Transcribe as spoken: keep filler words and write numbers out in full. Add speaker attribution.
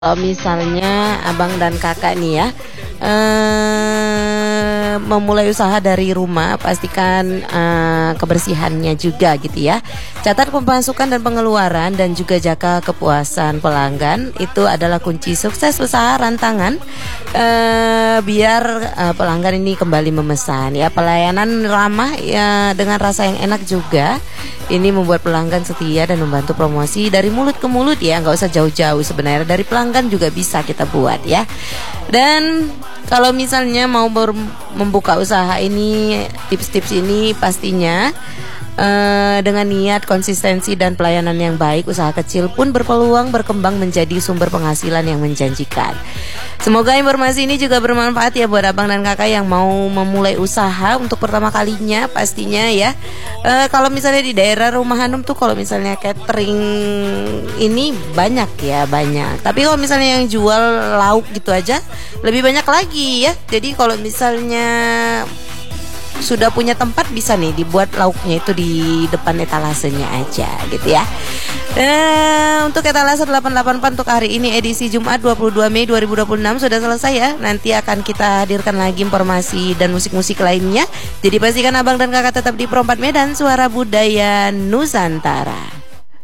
Speaker 1: Kalau misalnya abang dan kakak nih ya eh, memulai usaha dari rumah, pastikan eh, kebersihannya juga gitu ya. Catat pemasukan dan pengeluaran dan juga jaga kepuasan pelanggan. Itu adalah kunci sukses usaha rantangan, eh, biar eh, pelanggan ini kembali memesan ya. Pelayanan ramah ya, dengan rasa yang enak juga. Ini membuat pelanggan setia dan membantu promosi dari mulut ke mulut ya. Nggak usah jauh-jauh, sebenarnya dari pelanggan juga bisa kita buat ya. Dan kalau misalnya mau membuka usaha ini, tips-tips ini pastinya Uh, dengan niat, konsistensi, dan pelayanan yang baik, usaha kecil pun berpeluang berkembang menjadi sumber penghasilan yang menjanjikan. Semoga informasi ini juga bermanfaat ya buat abang dan kakak yang mau memulai usaha untuk pertama kalinya pastinya ya. Uh, kalau misalnya di daerah Rumah Hanum tuh, kalau misalnya catering ini banyak ya, banyak. Tapi kalau misalnya yang jual lauk gitu aja lebih banyak lagi ya. Jadi kalau misalnya sudah punya tempat, bisa nih dibuat lauknya itu di depan etalasenya aja gitu ya. Eh, untuk etalase delapan delapan empat untuk hari ini edisi Jumat dua puluh dua Mei dua ribu dua puluh enam sudah selesai ya. Nanti akan kita hadirkan lagi informasi dan musik-musik lainnya. Jadi pastikan abang dan kakak tetap di Pro empat Medan, suara budaya Nusantara.